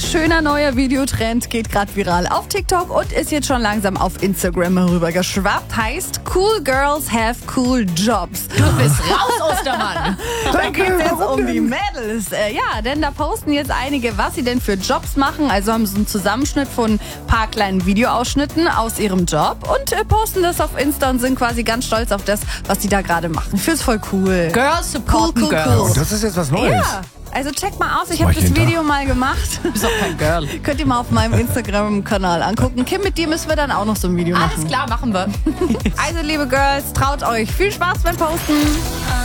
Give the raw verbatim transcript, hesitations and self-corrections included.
schöner neuer Videotrend geht gerade viral auf TikTok und ist jetzt schon langsam auf Instagram herübergeschwappt. Heißt, cool girls have cool jobs. Du bist raus, Ostermann. Da geht es jetzt um die Mädels. Äh, ja, denn da posten jetzt einige, was sie denn für Jobs machen. Also haben sie einen Zusammenschnitt von ein paar kleinen Videoausschnitten aus ihrem Job und äh, posten das auf Insta und sind quasi ganz stolz auf das, was sie da gerade machen. Ich finde es voll cool. Girls supporten Cool, cool, Girls. cool. Und das ist jetzt was Neues. Ja, also check mal aus. Ich mach habe ich das jeden Video mal gemacht. Du bist doch kein Girl. Könnt ihr mal auf meinem Instagram-Kanal angucken. Kim, mit dir müssen wir dann auch noch so ein Video machen. Alles klar, machen wir. Also, liebe Girls, traut euch. Viel Spaß beim Posten.